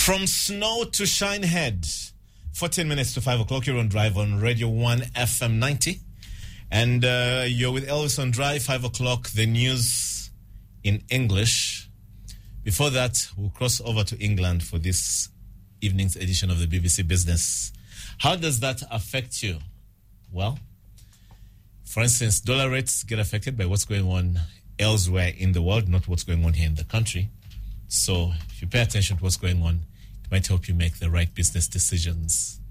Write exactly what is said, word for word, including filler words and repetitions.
From snow to Shinehead, fourteen minutes to five o'clock, you're on Drive on Radio one F M ninety. And uh, you're with Elvis on Drive, five o'clock, the news in English. Before that, we'll cross over to England for this evening's edition of the B B C Business. How does that affect you? Well, for instance, dollar rates get affected by what's going on elsewhere in the world, not what's going on here in the country. So if you pay attention to what's going on, it might help you make the right business decisions.